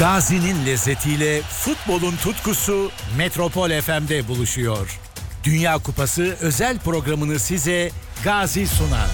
Gazi'nin lezzetiyle futbolun tutkusu Metropol FM'de buluşuyor. Dünya Kupası özel programını size Gazi sunar.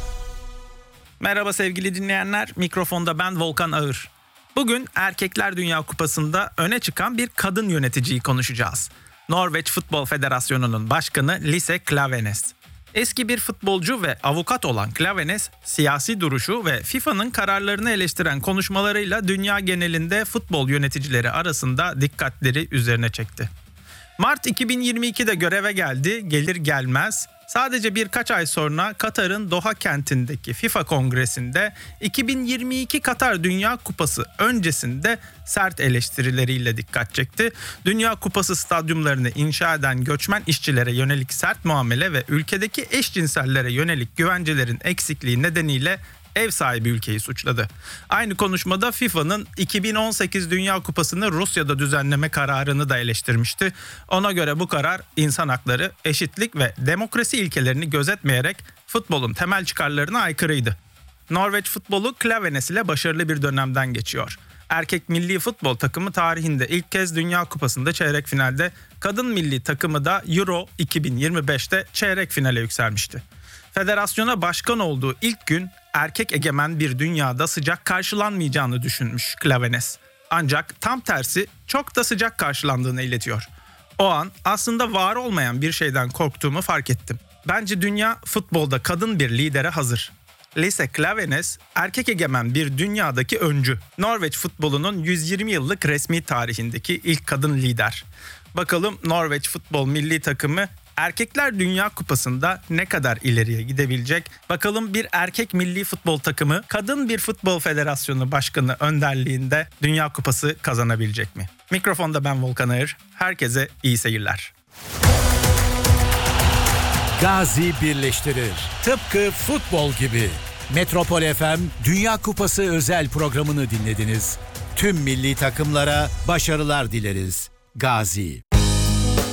Merhaba sevgili dinleyenler, mikrofonda ben Volkan Ağır. Bugün Erkekler Dünya Kupası'nda öne çıkan bir kadın yöneticiyi konuşacağız. Norveç Futbol Federasyonu'nun başkanı Lise Klaveness. Eski bir futbolcu ve avukat olan Klaveness, siyasi duruşu ve FIFA'nın kararlarını eleştiren konuşmalarıyla dünya genelinde futbol yöneticileri arasında dikkatleri üzerine çekti. Mart 2022'de göreve geldi, gelir gelmez sadece birkaç ay sonra Katar'ın Doha kentindeki FIFA Kongresi'nde 2022 Katar Dünya Kupası öncesinde sert eleştirileriyle dikkat çekti. Dünya Kupası stadyumlarını inşa eden göçmen işçilere yönelik sert muamele ve ülkedeki eşcinsellere yönelik güvencelerin eksikliği nedeniyle ev sahibi ülkeyi suçladı. Aynı konuşmada FIFA'nın 2018 Dünya Kupası'nı Rusya'da düzenleme kararını da eleştirmişti. Ona göre bu karar insan hakları, eşitlik ve demokrasi ilkelerini gözetmeyerek futbolun temel çıkarlarına aykırıydı. Norveç futbolu Klaveness ile başarılı bir dönemden geçiyor. Erkek milli futbol takımı tarihinde ilk kez Dünya Kupası'nda çeyrek finalde, kadın milli takımı da Euro 2025'te çeyrek finale yükselmişti. Federasyona başkan olduğu ilk gün erkek egemen bir dünyada sıcak karşılanmayacağını düşünmüş Klaveness. Ancak tam tersi çok da sıcak karşılandığını iletiyor. O an aslında var olmayan bir şeyden korktuğumu fark ettim. Bence dünya futbolda kadın bir lidere hazır. Lise Klaveness erkek egemen bir dünyadaki öncü. Norveç futbolunun 120 yıllık resmi tarihindeki ilk kadın lider. Bakalım Norveç futbol milli takımı Erkekler Dünya Kupası'nda ne kadar ileriye gidebilecek? Bakalım bir erkek milli futbol takımı kadın bir futbol federasyonu başkanı önderliğinde Dünya Kupası kazanabilecek mi? Mikrofonda ben Volkan Ağır. Herkese iyi seyirler. Gazi birleştirir. Tıpkı futbol gibi. Metropol FM Dünya Kupası özel programını dinlediniz. Tüm milli takımlara başarılar dileriz. Gazi.